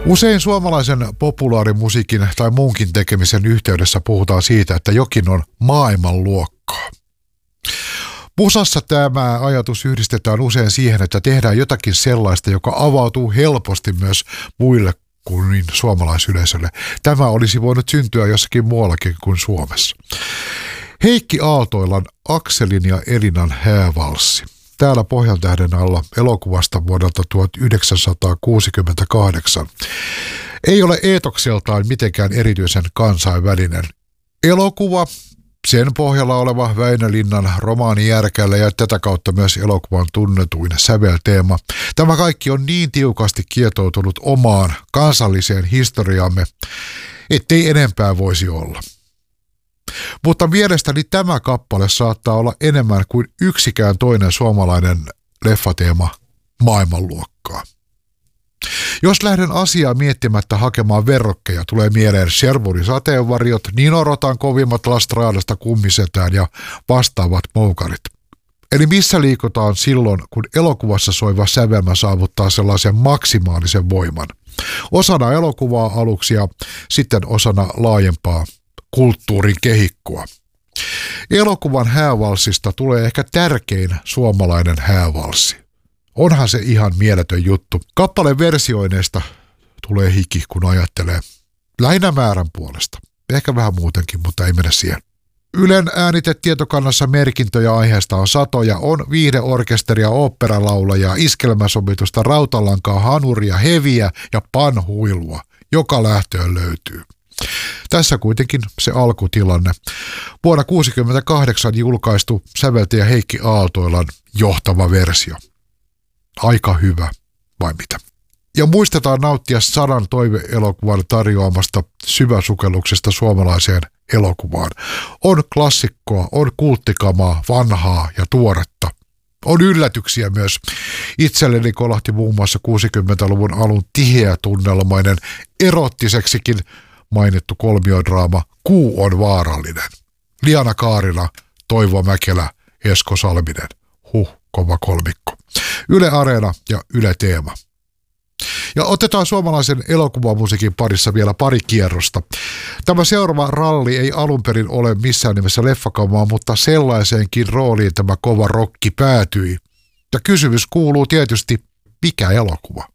Usein suomalaisen populaarimusiikin tai muunkin tekemisen yhteydessä puhutaan siitä, että jokin on maailmanluokkaa. Musassa tämä ajatus yhdistetään usein siihen, että tehdään jotakin sellaista, joka avautuu helposti myös muille kuin suomalaisyleisölle. Tämä olisi voinut syntyä jossakin muuallakin kuin Suomessa. Heikki Aaltoilan Akselin ja Elinan häävalssi. Täällä Pohjantähden alla elokuvasta vuodelta 1968. Ei ole eetokseltaan mitenkään erityisen kansainvälinen elokuva. Sen pohjalla oleva Väinö Linnan romaani Järkällä ja tätä kautta myös elokuvan tunnetuin sävelteema. Tämä kaikki on niin tiukasti kietoutunut omaan kansalliseen historiamme, ettei enempää voisi olla. Mutta mielestäni tämä kappale saattaa olla enemmän kuin yksikään toinen suomalainen leffateema maailmanluokkaa. Jos lähden asiaa miettimättä hakemaan verrokkeja, tulee mieleen Sherwoonin sateenvarjot, Nino Rotan kovimmat Lastraadasta kummisetään ja vastaavat moukarit. Eli missä liikutaan silloin, kun elokuvassa soiva sävelmä saavuttaa sellaisen maksimaalisen voiman. Osana elokuvaa aluksi ja sitten osana laajempaa kulttuurin kehikkoa. Elokuvan häävalssista tulee ehkä tärkein suomalainen häävalssi. Onhan se ihan mieletön juttu. Kappaleen versioineista tulee hiki, kun ajattelee. Lähinnä määrän puolesta. Ehkä vähän muutenkin, mutta ei mennä siihen. Ylen äänitetietokannassa merkintöjä aiheesta on satoja. On viihdeorkesteria, oopperalaulajaa, iskelmäsomitusta, rautalankaa, hanuria, heviä ja panhuilua. Joka lähtöön löytyy. Tässä kuitenkin se alkutilanne. Vuonna 1968 julkaistu säveltäjä Heikki Aaltoilan johtava versio. Aika hyvä, vai mitä? Ja muistetaan nauttia 100 toive-elokuvan tarjoamasta syväsukelluksesta suomalaiseen elokuvaan. On klassikkoa, on kulttikamaa, vanhaa ja tuoretta. On yllätyksiä myös. Itselleni kolahti muun muassa 60-luvun alun tiheä tunnelmainen, erottiseksikin mainittu kolmiodraama Kuu on vaarallinen. Liana Kaarina, Toivo Mäkelä, Esko Salminen. Kova kolmikko. Yle Areena ja Yle Teema. Ja otetaan suomalaisen elokuvamusiikin parissa vielä pari kierrosta. Tämä seuraava ralli ei alun perin ole missään nimessä leffakamaa, mutta sellaiseenkin rooliin tämä kova rokki päätyi. Ja kysymys kuuluu tietysti, mikä elokuva?